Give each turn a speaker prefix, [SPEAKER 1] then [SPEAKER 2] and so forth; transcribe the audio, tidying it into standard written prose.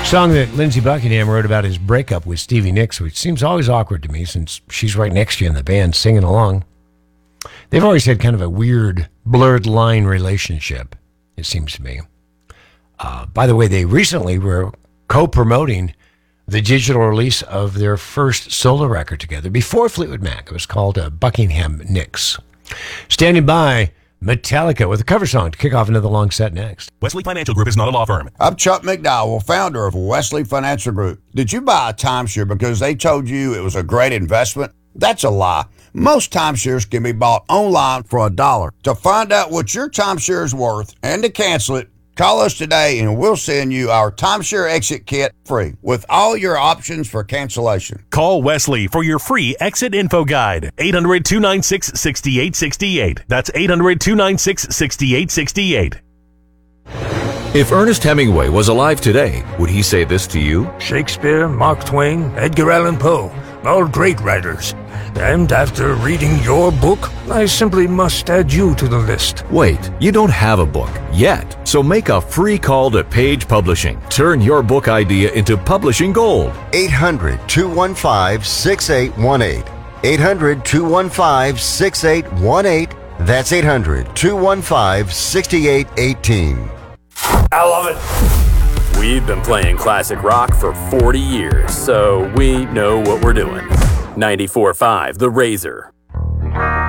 [SPEAKER 1] Song that Lindsey Buckingham wrote about his breakup with Stevie Nicks, which seems always awkward to me since she's right next to you in the band singing along. They've always had kind of a weird, blurred line relationship, it seems to me. By the way, they recently were co-promoting the digital release of their first solo record together before Fleetwood Mac. It was called Buckingham Nicks. Standing by, Metallica with a cover song to kick off another long set next.
[SPEAKER 2] Wesley Financial Group is not a law firm.
[SPEAKER 3] I'm Chuck McDowell, founder of Wesley Financial Group. Did you buy a timeshare because they told you it was a great investment? That's a lie. Most timeshares can be bought online for $1. To find out what your timeshare is worth and to cancel it, call us today and we'll send you our timeshare exit kit free with all your options for cancellation.
[SPEAKER 2] Call Wesley for your free exit info guide. 800-296-6868. That's 800-296-6868.
[SPEAKER 4] If Ernest Hemingway was alive today, would he say this to you?
[SPEAKER 5] Shakespeare, Mark Twain, Edgar Allan Poe, all great writers. And after reading your book, I simply must add you to the list.
[SPEAKER 4] Wait, you don't have a book yet, so make a free call to Page Publishing. Turn your book idea into publishing gold.
[SPEAKER 6] 800-215-6818. 800-215-6818. That's 800-215-6818.
[SPEAKER 5] I love it.
[SPEAKER 7] We've been playing classic rock for 40 years, so we know what we're doing. 94.5 The Razor.